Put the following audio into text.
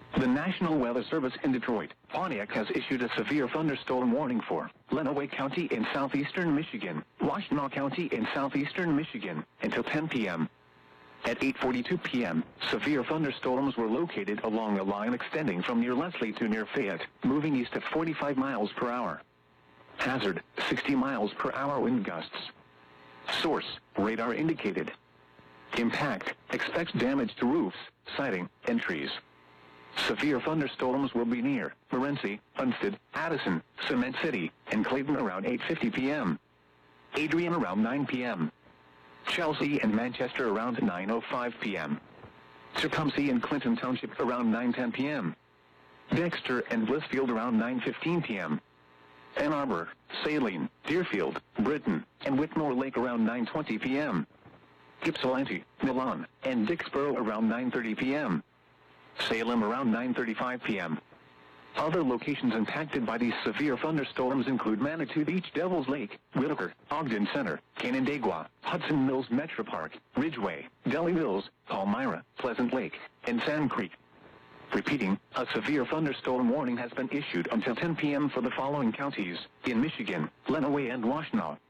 The National Weather Service in Detroit, Pontiac has issued a severe thunderstorm warning for Lenawee County in southeastern Michigan, Washtenaw County in southeastern Michigan, until 10 p.m. At 8:42 p.m., severe thunderstorms were located along a line extending from near Leslie to near Fayette, moving east at 45 miles per hour. Hazard, 60 miles per hour wind gusts. Source, radar indicated. Impact, expects damage to roofs, siding, and trees. Severe thunderstorms will be near Morenci, Hunstead, Addison, Cement City, and Clayton around 8:50 p.m. Adrian around 9 p.m. Chelsea and Manchester around 9:05 p.m. Tecumseh and Clinton Township around 9:10 p.m. Dexter and Blissfield around 9:15 p.m. Ann Arbor, Saline, Deerfield, Britain, and Whitmore Lake around 9:20 p.m. Ypsilanti, Milan, and Dixboro around 9:30 p.m. Salem around 9:35 p.m. Other locations impacted by these severe thunderstorms include Manitou Beach, Devil's Lake, Whitaker, Ogden Center, Canandaigua, Hudson Mills Metro Park, Ridgeway, Delhi Mills, Palmyra, Pleasant Lake, and Sand Creek. Repeating, a severe thunderstorm warning has been issued until 10 p.m. for the following counties in Michigan: Lenawee and Washtenaw,